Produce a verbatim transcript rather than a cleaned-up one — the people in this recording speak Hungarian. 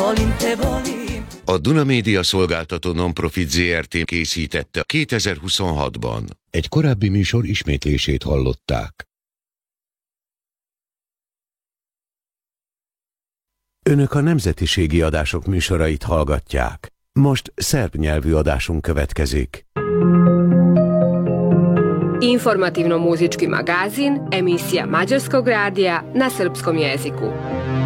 volim te volim. A Duna Média Szolgáltató Nonprofit zé er té készítette kétezer-huszonhatban. Egy korábbi műsor ismétlését hallották. Önök a nemzetiségi adások műsorait hallgatják. Most szerb nyelvű adásunk következik. Informativno-muzički magazin, emisija Mađarskog radija na srpskom jeziku.